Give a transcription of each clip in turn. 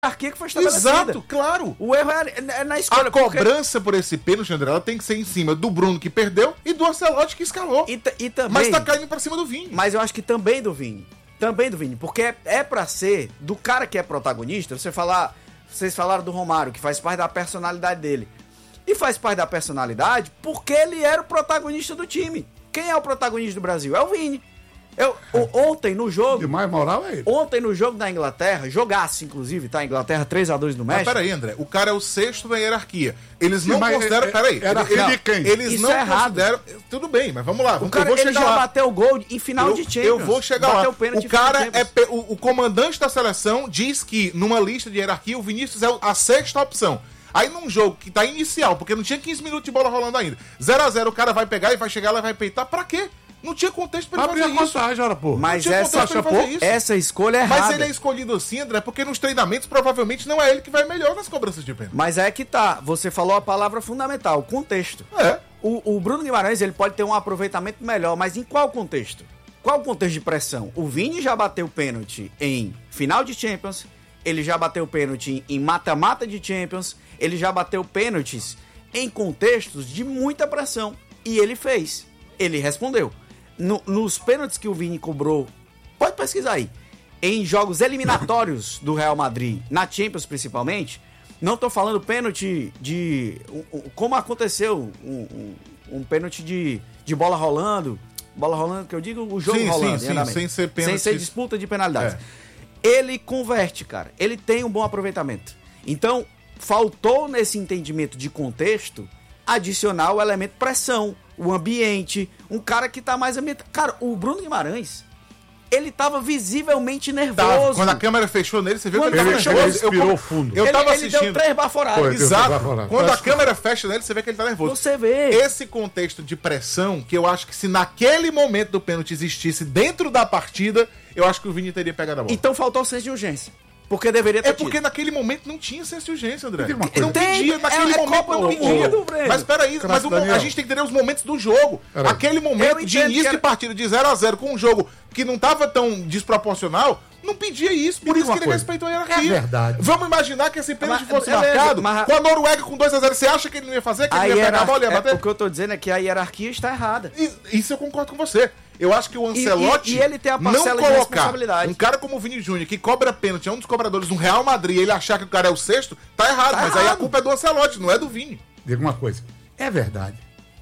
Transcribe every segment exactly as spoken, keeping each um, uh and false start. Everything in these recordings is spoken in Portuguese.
hierarquia que foi estabelecida. Exato, claro. O erro é, é na escolha. A cobrança porque... por esse pênalti, André, ela tem que ser em cima do Bruno, que perdeu, e do Ancelotti, que escalou. E, e também, mas tá caindo pra cima do Vini. Mas eu acho que também do Vini. Também do Vini. Porque é, é pra ser do cara que é protagonista. Você falar, vocês falaram do Romário, que faz parte da personalidade dele. E faz parte da personalidade porque ele era o protagonista do time. Quem é o protagonista do Brasil? É o Vini. Eu, o, ontem no jogo... E mais moral é ele. Ontem no jogo da Inglaterra, jogaço inclusive, tá? Inglaterra três a dois no México. Mas peraí, André, o cara é o sexto da hierarquia. Eles não Sim, consideram... É, peraí. hierarquia de quem? Eles Isso não é consideram... Tudo bem, mas vamos lá. O cara, eu vou ele chegar já lá. bateu o gol em final eu, de Champions. Eu vou chegar bateu lá. O, pênalti o cara em é... Pe... O, o comandante da seleção diz que numa lista de hierarquia o Vinícius é a sexta opção. Aí num jogo que tá inicial, porque não tinha quinze minutos de bola rolando ainda, zero a zero o cara vai pegar e vai chegar lá e vai peitar. Pra quê? Não tinha contexto pra ele fazer isso. Contagem, ora, pô. Mas essa, essa escolha é errada. Mas ele é escolhido assim, André, porque nos treinamentos provavelmente não é ele que vai melhor nas cobranças de pênalti. Mas é que tá, você falou a palavra fundamental, o contexto. É. O, o Bruno Guimarães, ele pode ter um aproveitamento melhor, mas em qual contexto? Qual o contexto de pressão? O Vini já bateu pênalti em final de Champions, ele já bateu pênalti em mata-mata de Champions, ele já bateu pênaltis em contextos de muita pressão. E ele fez. Ele respondeu. No, nos pênaltis que o Vini cobrou, pode pesquisar aí, em jogos eliminatórios do Real Madrid, na Champions principalmente, não tô falando pênalti de... Um, um, como aconteceu, um, um, um pênalti de, de bola rolando, bola rolando, que eu digo, o jogo sim, rolando. Sim, sim, sem ser pênalti. Sem ser disputa de penalidades. É. Ele converte, cara. Ele tem um bom aproveitamento. Então, faltou nesse entendimento de contexto adicionar o elemento pressão, o ambiente, um cara que tá mais ambientado. Cara, o Bruno Guimarães, ele tava visivelmente nervoso. Tá, quando a câmera fechou nele, você viu quando que ele, ele fechou, ele eu, respirou eu, fundo. Eu ele, tava ele assistindo. deu três baforadas. Foi, Exato. Baforado. Quando a Parece câmera fecha nele, você vê que ele tá nervoso. Você vê. Esse contexto de pressão, que eu acho que se naquele momento do pênalti existisse dentro da partida, eu acho que o Vini teria pegado a bola. Então faltou senso de urgência. Porque deveria ter É porque tido. naquele momento não tinha senso de urgência, André. Não tem, pedia, naquele é, momento é Copa não do pedia. Mundo, Breno. Mas peraí, mas o, a gente tem que entender os momentos do jogo. Peraí. Aquele momento de início era... de partida de zero a zero com um jogo que não tava tão desproporcional, não pedia isso. Por isso que ele coisa. respeitou a hierarquia. É verdade. Vamos imaginar que esse pênalti Mas, fosse beleza, marcado mas... com a Noruega com dois a zero. Você acha que ele não ia fazer? Que ele não ia pegar a bola e ia bater? É, o que eu tô dizendo é que a hierarquia está errada. E, isso eu concordo com você. Eu acho que o Ancelotti e, e, e ele tem a não parcela de colocar responsabilidade. um cara como o Vini Júnior, que cobra pênalti, é um dos cobradores do Real Madrid, ele achar que o cara é o sexto, tá errado. Tá mas errado. aí a culpa é do Ancelotti, não é do Vini. Diga uma coisa. É verdade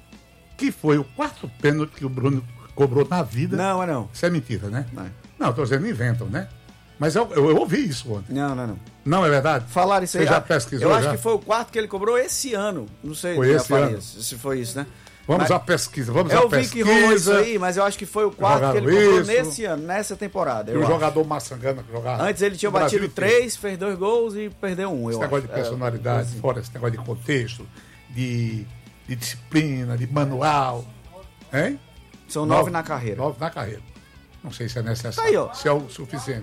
que foi o quarto pênalti que o Bruno cobrou na vida. Não, é não. Isso é mentira, né? Não, não tô dizendo, inventam, né? Mas eu, eu, eu ouvi isso ontem. não, não. não. Não é verdade? Falaram isso aí. Você já ah, pesquisou? Eu acho já? que foi o quarto que ele cobrou esse ano. Não sei Foi esse Farias, ano. se foi isso, né? Vamos Mas à pesquisa, vamos eu à vi pesquisa. que rolou isso aí, mas eu acho que foi o quarto que ele Jogaram cobrou isso. nesse ano, nessa temporada. E eu o acho. jogador Massangana que jogava. Antes ele tinha no Brasil batido inteiro. três, fez dois gols e perdeu um. Esse eu negócio acho. de personalidade, É, fora esse negócio de contexto, de, de disciplina, de manual. Hein? São nove, na carreira. Nove na carreira. Não sei se é necessário. Aí, ó. Se é o suficiente.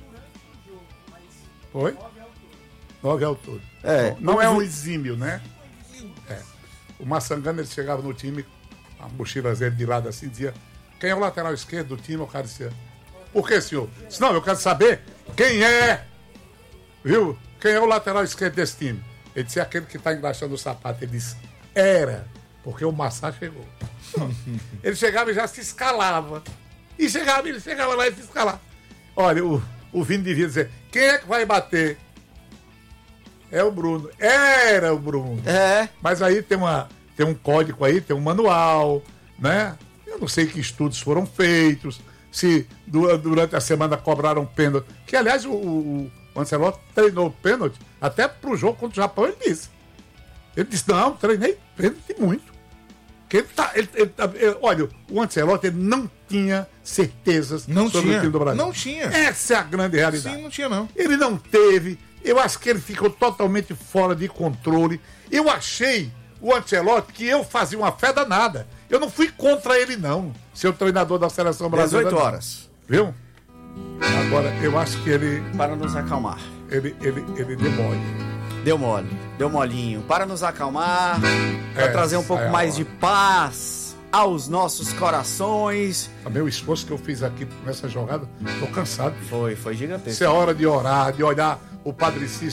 Foi? Nove ao todo. É. Não é um exímio, né? É. O Massangana, ele chegava no time, a mochila dele de lado assim, dizia: quem é o lateral esquerdo do time? O cara dizia: por que, senhor? Disse: não, eu quero saber quem é. Viu? Quem é o lateral esquerdo desse time? Ele disse: aquele que está engraxando o sapato. Ele disse: era, porque o Massá chegou. Ele chegava e já se escalava. E chegava, ele chegava lá e se escalava. Olha, o, o Vini devia dizer: quem é que vai bater? É o Bruno. Era o Bruno. É. Mas aí tem, uma, tem um código aí, tem um manual, né? Eu não sei que estudos foram feitos, se du- durante a semana cobraram pênalti. Que, aliás, o, o, o Ancelotti treinou pênalti até pro jogo contra o Japão, ele disse. Ele disse: não, treinei pênalti muito. Que ele tá, ele, ele, ele, olha, o Ancelotti ele não tinha certezas Não sobre tinha. o time do Brasil. Não tinha. Essa é a grande realidade. Sim, não tinha não. Ele não teve. Eu acho que ele ficou totalmente fora de controle. Eu achei o Ancelotti que eu fazia uma fé danada. Eu não fui contra ele, não, ser treinador da seleção brasileira. dezoito não. horas. Viu? Agora, eu acho que ele. Para nos acalmar. Ele, ele, ele deu mole. Deu mole. Deu molinho. Para nos acalmar. Para É, trazer um pouco é a mais hora. de paz aos nossos corações. O meu esforço que eu fiz aqui nessa jogada, tô cansado. Foi, foi gigantesco. Isso é hora de orar, de olhar o Padre Cícero